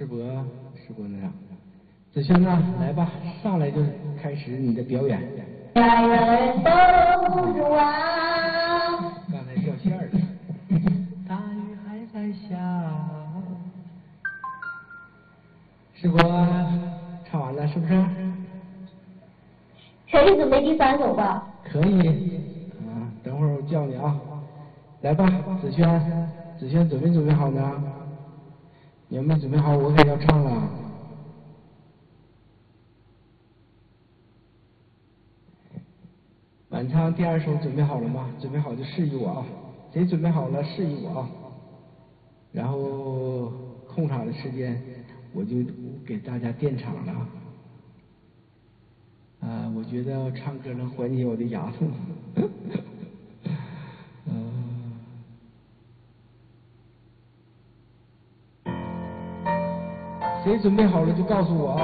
世博那啥，子轩呐，来吧，上来就开始你的表演。 爱人都不住啊！ 刚才掉线了。大雨还在下。世博唱完了是不是？ 可以准备第3首吧？ 可以。啊，等会儿我叫你啊。来吧，子轩准备好呢？你要没准备好，我可要唱了。晚唱第2首准备好了吗？准备好就示意我啊。谁准备好了示意我啊。然后空场的时间我就给大家垫场了。我觉得唱歌能缓解我的牙痛。谁准备好了就告诉我啊。